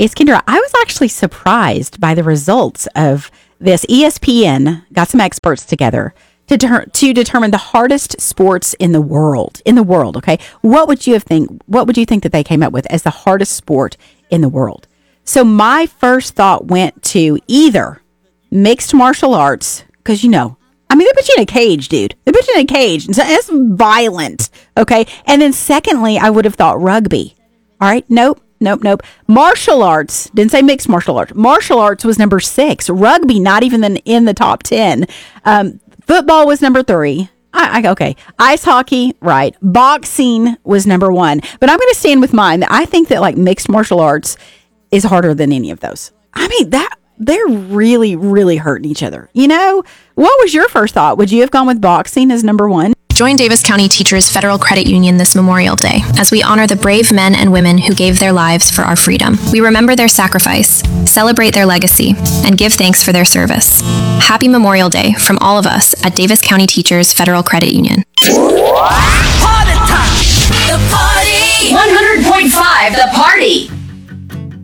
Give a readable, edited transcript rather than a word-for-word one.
It's Kendra. I was actually surprised by the results of this. ESPN got some experts together to determine the hardest sports in the world. Okay, what would you think that they came up with as the hardest sport in the world? So my first thought went to either mixed martial arts, because they put you in a cage, dude. They put you in a cage, and so it's violent. Okay, and then secondly, I would have thought rugby. All right, nope. Martial arts, didn't say mixed martial arts. Martial arts was number 6. Rugby, not even in the top 10. Football was number 3. Okay. Ice hockey, right. Boxing was number 1. But I'm going to stand with mine. I think that like mixed martial arts is harder than any of those. I mean, they're really, really hurting each other. What was your first thought? Would you have gone with boxing as number 1? Join Davis County Teachers Federal Credit Union this Memorial Day as we honor the brave men and women who gave their lives for our freedom. We remember their sacrifice, celebrate their legacy, and give thanks for their service. Happy Memorial Day from all of us at Davis County Teachers Federal Credit Union.